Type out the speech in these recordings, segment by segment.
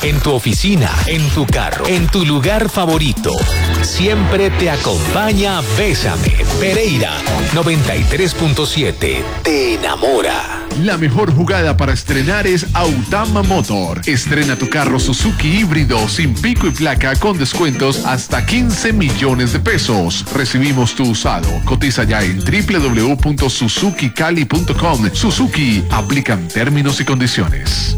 en tu oficina, en tu carro, en tu lugar favorito. Siempre te acompaña Bésame. Pereira 93.7. Te enamora. La mejor jugada para estrenar es Autama Motor. Estrena tu carro Suzuki híbrido sin pico y placa con descuentos hasta 15 millones de pesos. Recibimos tu usado. Cotiza ya en www.suzukicali.com. Suzuki, aplican términos y condiciones.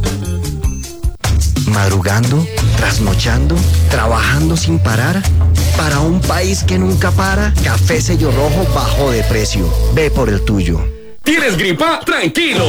Madrugando, trasnochando, trabajando sin parar. Para un país que nunca para, Café Sello Rojo bajó de precio. Ve por el tuyo. ¿Tienes gripa? ¡Tranquilo!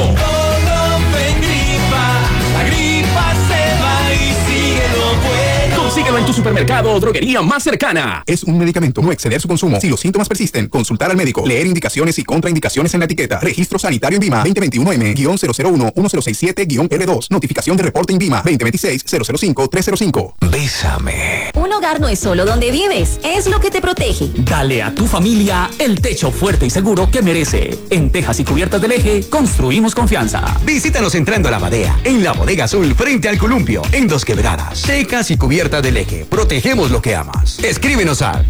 La gripa se va y sigue lo bueno. Consíguelo en tu supermercado o droguería más cercana. Es un medicamento, no exceder su consumo. Si los síntomas persisten, consultar al médico. Leer indicaciones y contraindicaciones en la etiqueta. Registro sanitario INVIMA 2021M-001-1067-R2. Notificación de reporte INVIMA 2026-005-305. Bésame. Un hogar no es solo donde vives, es lo que te protege. Dale a tu familia el techo fuerte y seguro que merece. En Tejas y Cubiertas del Eje, construimos confianza. Visítanos entrando a La Badea, en la Bodega Azul, frente al Columpio, en Dos Quebradas. Tejas y Cubiertas del Eje, protegemos lo que amas. Escríbenos al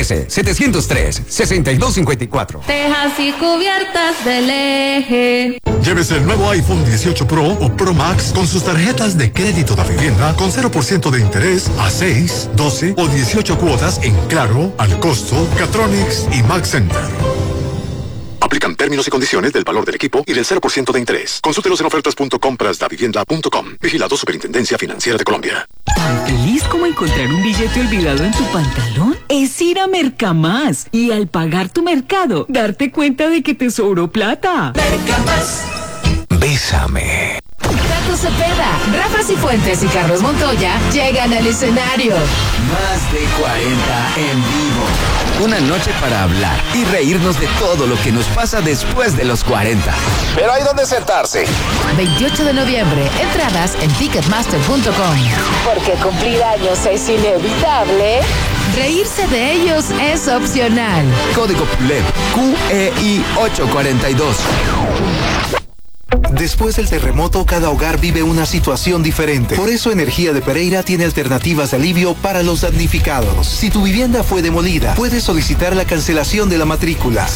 313-703-6254. Tejas y Cubiertas del Eje. Llévese el nuevo iPhone 18 Pro o Pro Max con sus tarjetas de crédito de vivienda con 0% de interés a 6, 12 o 18 cuotas en Claro, Al Costo, Catronics y Max Center. Aplican términos y condiciones del valor del equipo y del 0% de interés. Consúltelos en ofertas.comprasdavivienda.com. Vigilado Superintendencia Financiera de Colombia. ¿Tan feliz como encontrar un billete olvidado en tu pantalón? Es ir a Mercamás y al pagar tu mercado, darte cuenta de que te sobró plata. Mercamás. Bésame. Tato Cepeda, Rafa Cifuentes y Carlos Montoya llegan al escenario. Más de 40 en vivo. Una noche para hablar y reírnos de todo lo que nos pasa después de los 40. Pero hay donde sentarse. 28 de noviembre, entradas en ticketmaster.com. Porque cumplir años es inevitable. Reírse de ellos es opcional. Código PULEP QEI 842. Después del terremoto, cada hogar vive una situación diferente. Por eso Energía de Pereira tiene alternativas de alivio para los damnificados. Si tu vivienda fue demolida, puedes solicitar la cancelación de la matrícula.